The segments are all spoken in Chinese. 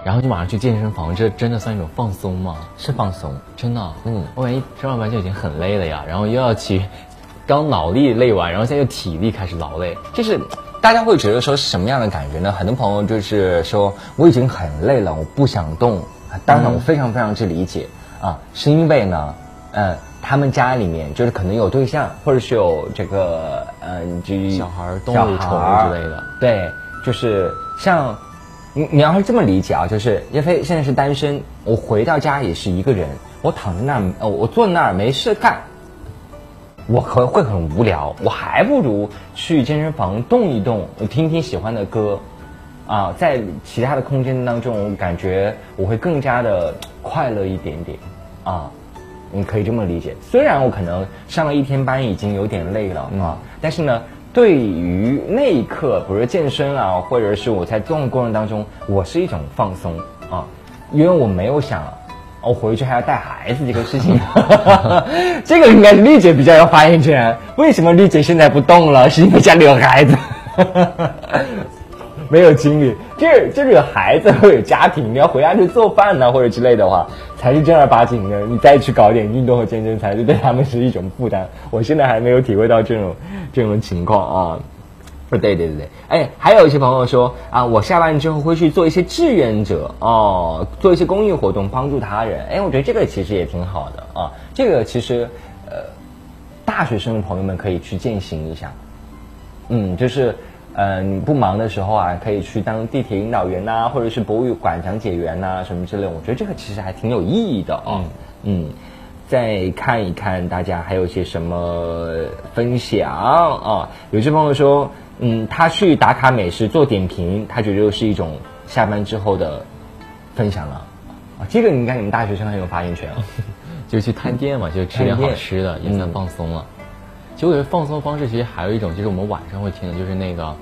然后就马上去健身房，这真的算一种放松吗？ 是放松， 真的。我感觉吃完饭就已经很累了呀，然后又要去，刚脑力累完，然后现在又体力开始劳累， 就是大家会觉得说是什么样的感觉呢？很多朋友就是说我已经很累了，我不想动。当然我非常非常之理解啊，是因为呢，他们家里面就是可能有对象，或者是有这个就小孩、动物、宠物之类的。 对，就是像你要是这么理解啊，就是叶飞现在是单身，我回到家也是一个人，我躺在那儿，我坐在那儿没事干，我会很无聊，我还不如去健身房动一动，我听听喜欢的歌。啊，在其他的空间当中，我感觉我会更加的快乐一点点啊，你可以这么理解。虽然我可能上了一天班已经有点累了啊，但是呢，对于那一刻，比如说健身啊，或者是我在动的过程当中，我是一种放松啊，因为我没有想我回去还要带孩子这个事情，这个应该是丽姐比较有发言权。为什么丽姐现在不动了？是因为家里有孩子。没有精力，就是有孩子或者有家庭，你要回家去做饭呢，或者之类的话，才是正儿八经的。你再去搞点运动和健身，才是对他们是一种负担。我现在还没有体会到这种情况啊。对，哎，还有一些朋友说啊，我下班之后会去做一些志愿者哦，做一些公益活动，帮助他人。哎，我觉得这个其实也挺好的啊。这个其实大学生的朋友们可以去践行一下。就是你不忙的时候啊，可以去当地铁引导员呐，或者是博物馆讲解员呐，什么之类的。我觉得这个其实还挺有意义的啊。再看一看大家还有些什么分享啊？有些朋友说，他去打卡美食做点评，他觉得是一种下班之后的分享了啊。这个应该你们大学生很有发言权啊。 就去探店嘛，就吃点好吃的，也算放松了。其实我觉得放松方式其实还有一种，就是我们晚上会听的，就是那个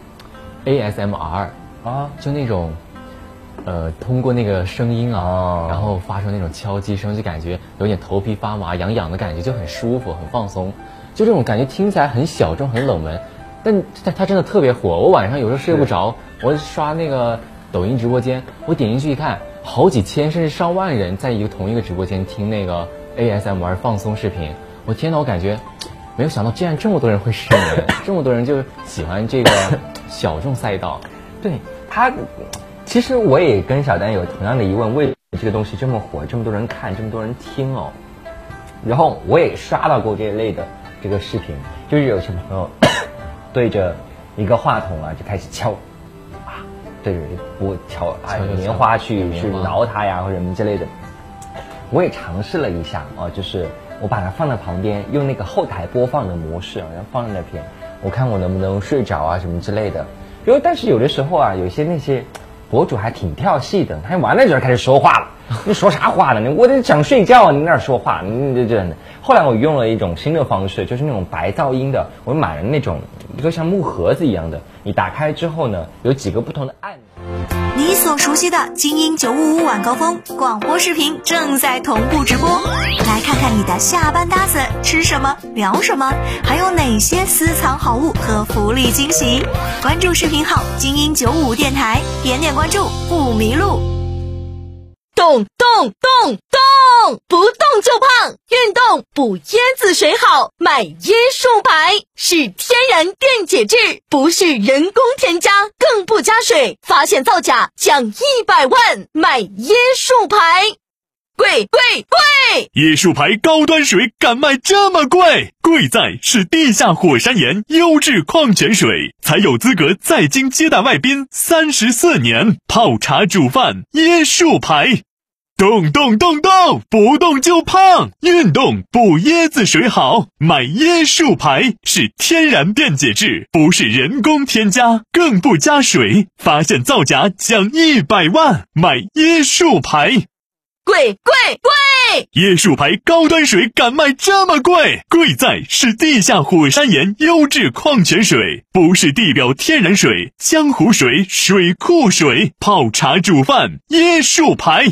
ASMR 啊，就那种通过那个声音啊，然后发出那种敲击声，就感觉有点头皮发麻、痒痒的感觉，就很舒服、很放松。就这种感觉听起来很小众、很冷门，但它真的特别火。我晚上有时候睡不着，我刷那个抖音直播间，我点进去一看，好几千甚至上万人在同一个直播间听那个 ASMR 放松视频。我天哪，我感觉没有想到竟然这么多人会上瘾，这么多人就喜欢这个小众赛道。 对他，其实我也跟小丹有同样的疑问，为什么这个东西这么火，这么多人看，这么多人听哦？然后我也刷到过这一类的这个视频，就是有些朋友对着一个话筒啊就开始敲啊，对着拨敲棉花去挠它呀，或者什么之类的。我也尝试了一下啊，就是我把它放在旁边，用那个后台播放的模式，然后放在那边，我看我能不能睡着啊什么之类的。但是有的时候啊，有些那些博主还挺跳戏的，他完了就开始说话了。你说啥话呢？我得想睡觉，你那儿说话，你这。后来我用了一种新的方式，就是那种白噪音的，我买了那种一个像木盒子一样的，你打开之后呢，有几个不同的按钮。 你所熟悉的精英955晚高峰广播视频正在同步直播，来看看你的下班搭子吃什么聊什么，还有哪些私藏好物和福利惊喜。关注视频号精英955电台，点点关注不迷路。动，不动就胖，运动补椰子水好，买椰树牌是天然电解质，不是人工添加，更不加水，发现造假奖100万，买椰树牌。贵！ 椰树牌高端水敢卖这么贵？贵在是地下火山岩优质矿泉水，才有资格在京接待外宾34年，泡茶煮饭椰树牌。动，不动就胖，运动补椰子水好，买椰树牌是天然电解质，不是人工添加，更不加水，发现造假奖100万，买椰树牌。 贵！ 椰树牌高端水敢卖这么贵？贵在是地下火山岩优质矿泉水，不是地表天然水、江湖水、水库水，泡茶煮饭椰树牌。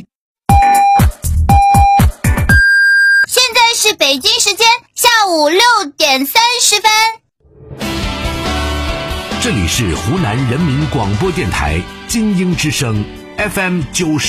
现在是北京时间下午6点30分。 这里是湖南人民广播电台精英之声 FM 90。